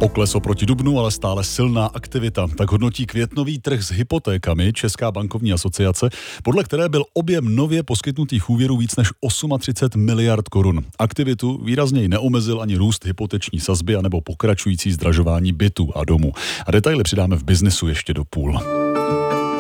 Pokles oproti dubnu, ale stále silná aktivita. Tak hodnotí květnový trh s hypotékami Česká bankovní asociace, podle které byl objem nově poskytnutých úvěrů víc než 38 miliard korun. Aktivitu výrazněji neomezil ani růst hypoteční sazby anebo pokračující zdražování bytů a domů. A detaily přidáme v Biznesu ještě do půl.